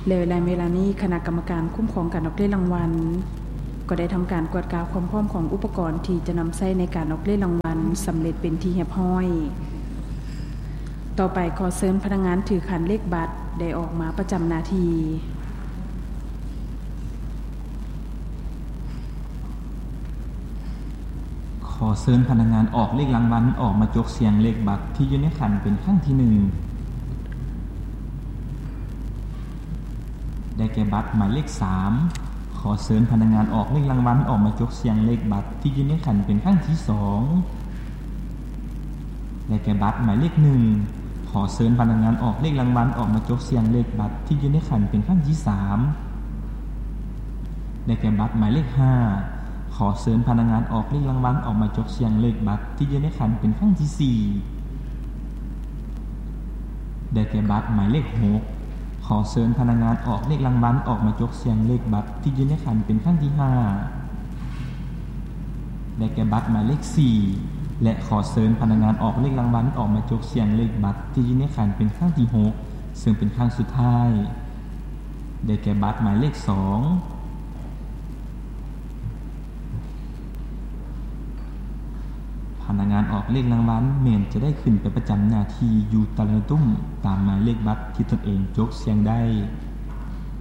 แล้วในเวลานี้คณะกรรมการคุ้มครองการออกเล่นรางวัลก็ได้ทำการกวดกาความพร้อมของอุปกรณ์ที่จะนำใช้ในการออกเล่นรางวัลสำเร็จเป็นที่เรียบร้อยต่อไปขอเชิญพนักงานถือขันเลขบัตรได้ออกมาประจำหน้าที่ขอเชิญพนักงานออกเลขรางวัลออกมาจกเสียงเลขบัตรที่อยู่ในขันเป็นครั้งที่1ได้แก่บัตรหมายเลข3ขอเชิญพนักงานออกเลขรางวัลออกมาจกเสียงเลขบัตรที่อยู่ในขันเป็นครั้งที่2ได้แก่บัตรหมายเลข1ขอเชิญพนักงานออกเลขรางวัลออกมาจกเสียงเลขบัตรที่อยู่ในขันเป็นครั้งที่3ได้แก่บัตรหมายเลข5ขอเชิญพนักงานออกเลขรางวัลออกมาจกเสียงเลขบัตรที่อยู่ในขันเป็นครั้งที่4ได้แก่บัตรหมายเลข6ขอเชิญพนักงานออกเลขรางวัลออกมาจกเสียงเลขบัตรที่อยู่ในขันเป็นครั้งที่5ได้แก่บัตรหมายเลข4และขอเชิญพนักงานออกเลขรางวัลออกมาจกเสียงเลขบัตรที่อยู่ในขันเป็นครั้งที่6ซึ่งเป็นครั้งสุดท้ายได้แก่บัตรหมายเลข2พนักงานออกเลขรางวัลแม้นจะได้ขึ้นไปประจำหน้าที่อยู่ตะละตุ้มตามหมายเลขบัตรที่ตนเองจกเสียงได้